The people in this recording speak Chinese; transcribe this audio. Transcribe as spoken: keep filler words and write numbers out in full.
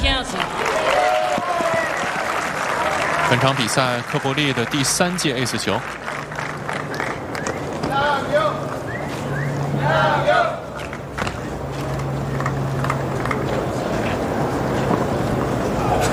死。 本场比赛，科伯利的第三届 ace 球。